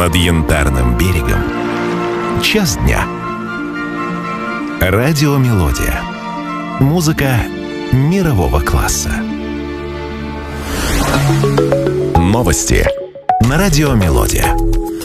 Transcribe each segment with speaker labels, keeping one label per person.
Speaker 1: над Янтарным берегом. Час дня. Радиомелодия. Музыка мирового класса. Новости на Радиомелодия.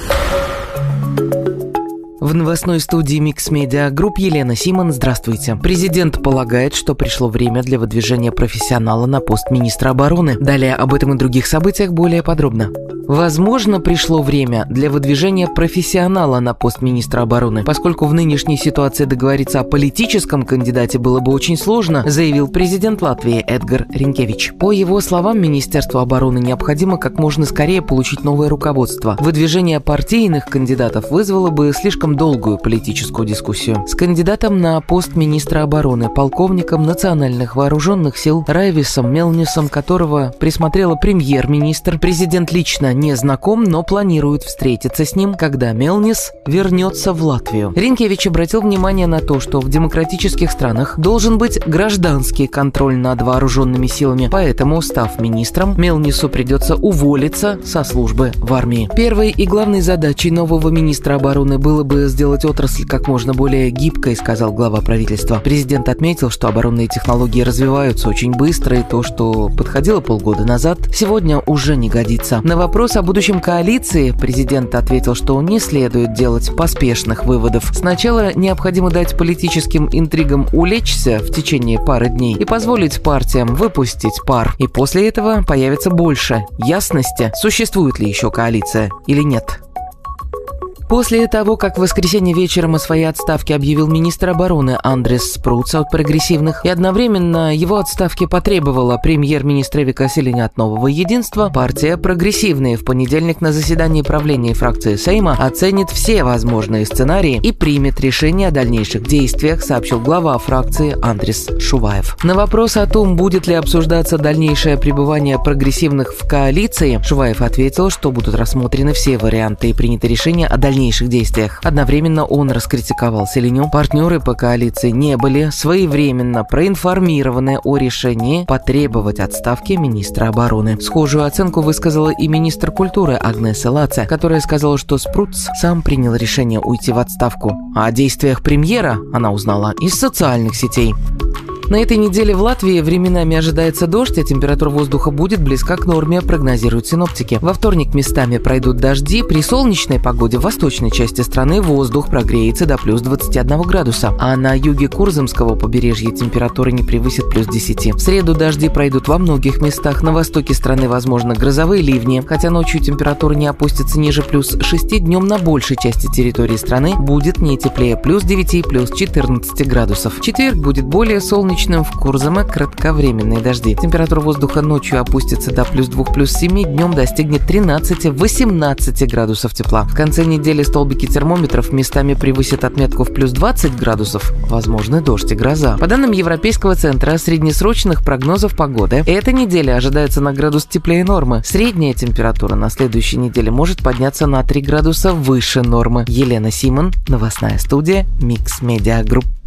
Speaker 2: В новостной студии Mix Media Group Елена Симон. Здравствуйте. Президент полагает, что пришло время для выдвижения профессионала на пост министра обороны. Далее об этом и других событиях более подробно. Возможно, пришло время для выдвижения профессионала на пост министра обороны. Поскольку в нынешней ситуации договориться о политическом кандидате было бы очень сложно, заявил президент Латвии Эдгар Ринкевич. По его словам, Министерству обороны необходимо как можно скорее получить новое руководство. Выдвижение партийных кандидатов вызвало бы слишком долгую политическую дискуссию. С кандидатом на пост министра обороны, полковником национальных вооруженных сил Райвисом Мелнисом, которого присмотрела премьер-министр, президент лично не знаком, но планирует встретиться с ним, когда Мелнис вернется в Латвию. Ринкевич обратил внимание на то, что в демократических странах должен быть гражданский контроль над вооруженными силами, поэтому, став министром, Мелнису придется уволиться со службы в армии. Первой и главной задачей нового министра обороны было бы сделать отрасль как можно более гибкой, сказал глава правительства. Президент отметил, что оборонные технологии развиваются очень быстро, и то, что подходило полгода назад, сегодня уже не годится. На вопрос о будущем коалиции президент ответил, что не следует делать поспешных выводов. Сначала необходимо дать политическим интригам улечься в течение пары дней и позволить партиям выпустить пар. И после этого появится больше ясности, существует ли еще коалиция или нет. После того, как в воскресенье вечером о своей отставке объявил министр обороны Андрис Спруц от прогрессивных, и одновременно его отставки потребовала премьер-министр Вика Силиня от Нового Единства, партия «Прогрессивные» в понедельник на заседании правления фракции Сейма оценит все возможные сценарии и примет решение о дальнейших действиях, сообщил глава фракции Андрис Шуваев. На вопрос о том, будет ли обсуждаться дальнейшее пребывание прогрессивных в коалиции, Шуваев ответил, что будут рассмотрены все варианты и принято решение о дальнейших действиях. Одновременно он раскритиковал Силиню. Партнеры по коалиции не были своевременно проинформированы о решении потребовать отставки министра обороны. Схожую оценку высказала и министр культуры Агнеса Лаце, которая сказала, что Спруц сам принял решение уйти в отставку. А о действиях премьера она узнала из социальных сетей. На этой неделе в Латвии временами ожидается дождь, а температура воздуха будет близка к норме, прогнозируют синоптики. Во вторник местами пройдут дожди. При солнечной погоде в восточной части страны воздух прогреется до плюс 21 градуса, а на юге Курзамского побережья температура не превысит плюс 10. В среду дожди пройдут во многих местах. На востоке страны возможны грозовые ливни. Хотя ночью температура не опустится ниже плюс 6, днем на большей части территории страны будет не теплее плюс 9 и плюс 14 градусов. В четверг будет более солнечный. В Курзаме кратковременные дожди. Температура воздуха ночью опустится до плюс 2, плюс 7, днем достигнет 13-18 градусов тепла. В конце недели столбики термометров местами превысят отметку в плюс 20 градусов. Возможны дождь и гроза. По данным Европейского центра среднесрочных прогнозов погоды, эта неделя ожидается на градус теплее нормы. Средняя температура на следующей неделе может подняться на 3 градуса выше нормы. Елена Симон, новостная студия Mix Media Group.